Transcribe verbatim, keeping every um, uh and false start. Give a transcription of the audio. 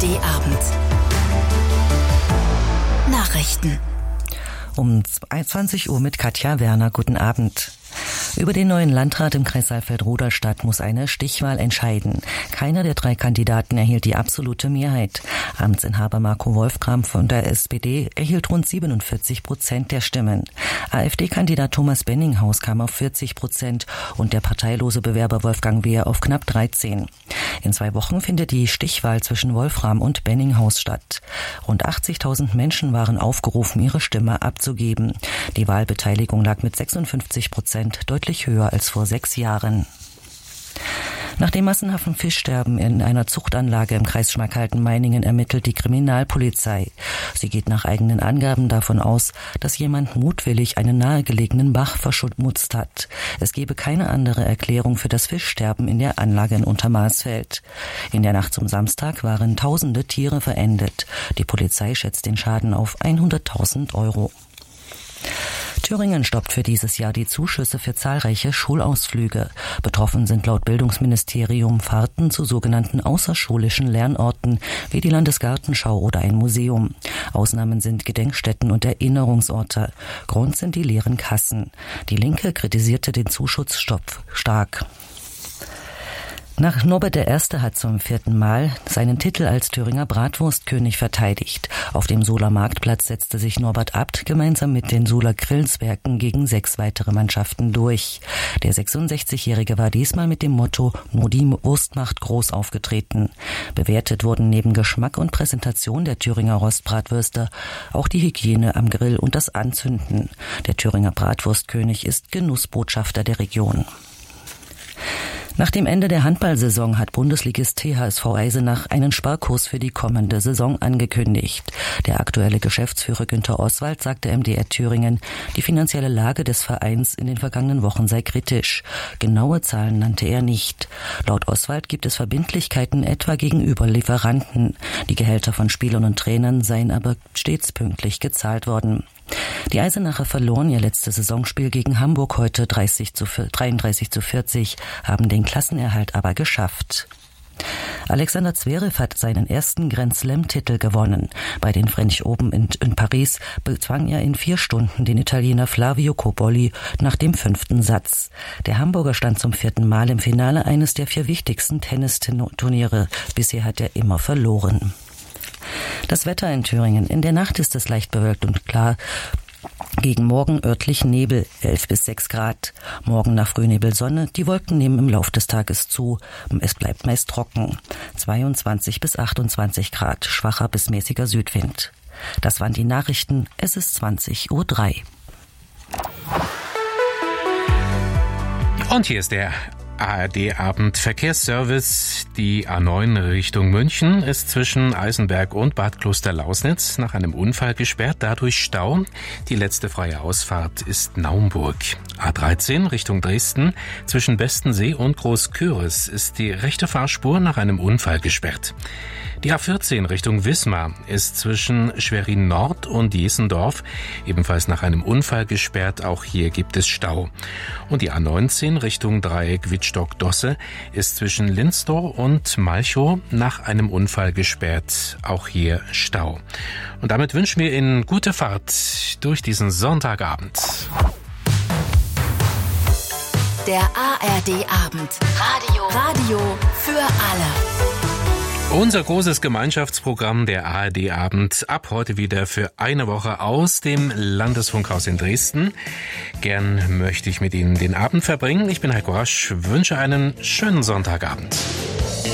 D Abend. Nachrichten. Um zwanzig Uhr mit Katja Werner. Guten Abend. Über den neuen Landrat im Kreis Saalfeld-Rudolstadt muss eine Stichwahl entscheiden. Keiner der drei Kandidaten erhielt die absolute Mehrheit. Amtsinhaber Marco Wolfgram von der S P D erhielt rund siebenundvierzig Prozent der Stimmen. AfD-Kandidat Thomas Benninghaus kam auf vierzig Prozent und der parteilose Bewerber Wolfgang Wehr auf knapp dreizehn. In zwei Wochen findet die Stichwahl zwischen Wolfram und Benninghaus statt. Rund achtzigtausend Menschen waren aufgerufen, ihre Stimme abzugeben. Die Wahlbeteiligung lag mit sechsundfünfzig Prozent deutlich höher als vor sechs Jahren. Nach dem massenhaften Fischsterben in einer Zuchtanlage im Kreis Schmalkalden-Meiningen ermittelt die Kriminalpolizei. Sie geht nach eigenen Angaben davon aus, dass jemand mutwillig einen nahegelegenen Bach verschmutzt hat. Es gebe keine andere Erklärung für das Fischsterben in der Anlage in Untermaßfeld. In der Nacht zum Samstag waren tausende Tiere verendet. Die Polizei schätzt den Schaden auf hunderttausend Euro. Thüringen stoppt für dieses Jahr die Zuschüsse für zahlreiche Schulausflüge. Betroffen sind laut Bildungsministerium Fahrten zu sogenannten außerschulischen Lernorten wie die Landesgartenschau oder ein Museum. Ausnahmen sind Gedenkstätten und Erinnerungsorte. Grund sind die leeren Kassen. Die Linke kritisierte den Zuschussstopp stark. Nach Norbert der Erste hat zum vierten Mal seinen Titel als Thüringer Bratwurstkönig verteidigt. Auf dem Suhler Marktplatz setzte sich Norbert Abt gemeinsam mit den Suhler Grillswerken gegen sechs weitere Mannschaften durch. Der sechsundsechzigjährige war diesmal mit dem Motto "Nur die Wurst macht groß" aufgetreten. Bewertet wurden neben Geschmack und Präsentation der Thüringer Rostbratwürste auch die Hygiene am Grill und das Anzünden. Der Thüringer Bratwurstkönig ist Genussbotschafter der Region. Nach dem Ende der Handballsaison hat Bundesligist T H S V Eisenach einen Sparkurs für die kommende Saison angekündigt. Der aktuelle Geschäftsführer Günter Oswald sagte M D R Thüringen, die finanzielle Lage des Vereins in den vergangenen Wochen sei kritisch. Genaue Zahlen nannte er nicht. Laut Oswald gibt es Verbindlichkeiten etwa gegenüber Lieferanten. Die Gehälter von Spielern und Trainern seien aber stets pünktlich gezahlt worden. Die Eisenacher verloren ihr letztes Saisonspiel gegen Hamburg heute dreißig zu dreiunddreißig zu vierzig, haben den Klassenerhalt aber geschafft. Alexander Zverev hat seinen ersten Grand Slam-Titel gewonnen. Bei den French Open in, in Paris bezwang er in vier Stunden den Italiener Flavio Cobolli nach dem fünften Satz. Der Hamburger stand zum vierten Mal im Finale eines der vier wichtigsten Tennisturniere. Bisher hat er immer verloren. Das Wetter in Thüringen. In der Nacht ist es leicht bewölkt und klar. Gegen morgen örtlich Nebel, elf bis sechs Grad. Morgen nach Frühnebel Sonne. Die Wolken nehmen im Lauf des Tages zu. Es bleibt meist trocken. zweiundzwanzig bis achtundzwanzig Grad. Schwacher bis mäßiger Südwind. Das waren die Nachrichten. Es ist zwanzig Uhr drei. Und hier ist der A R D-Abend Verkehrsservice. Die A neun Richtung München ist zwischen Eisenberg und Bad Klosterlausnitz nach einem Unfall gesperrt, dadurch Stau. Die letzte freie Ausfahrt ist Naumburg. A dreizehn Richtung Dresden zwischen Bestensee und Großköris ist die rechte Fahrspur nach einem Unfall gesperrt. Die A vierzehn Richtung Wismar ist zwischen Schwerin Nord und Jesendorf ebenfalls nach einem Unfall gesperrt. Auch hier gibt es Stau. Und die A neunzehn Richtung Dreieck Wittstock-Dosse ist zwischen Linzdorf und Malchow nach einem Unfall gesperrt. Auch hier Stau. Und damit wünschen wir Ihnen gute Fahrt durch diesen Sonntagabend. Der A R D-Abend. Radio. Radio für alle. Unser großes Gemeinschaftsprogramm, der A R D-Abend, ab heute wieder für eine Woche aus dem Landesfunkhaus in Dresden. Gern möchte ich mit Ihnen den Abend verbringen. Ich bin Heiko Rasch, wünsche einen schönen Sonntagabend.